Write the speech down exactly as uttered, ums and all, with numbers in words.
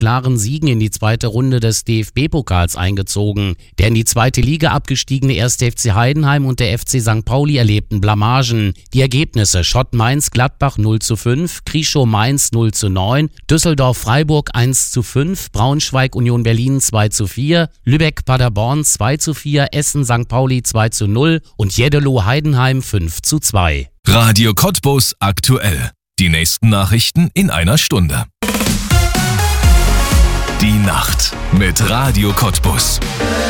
klaren Siegen in die zweite Runde des D F B-Pokals eingezogen. Der in die zweite Liga abgestiegene erste F C Heidenheim und der F C Sankt Pauli erlebten Blamagen. Die Ergebnisse: Schott Mainz-Gladbach null zu fünf, Krieschow-Mainz null zu neun, Düsseldorf-Freiburg eins zu fünf, Braunschweig-Union Berlin zwei zu vier, Lübeck-Paderborn zwei zu vier, Essen-Sankt Pauli zwei zu null und Jeddelo-Heidenheim fünf zu zwei. Radio Cottbus aktuell. Die nächsten Nachrichten in einer Stunde. Die Nacht mit Radio Cottbus.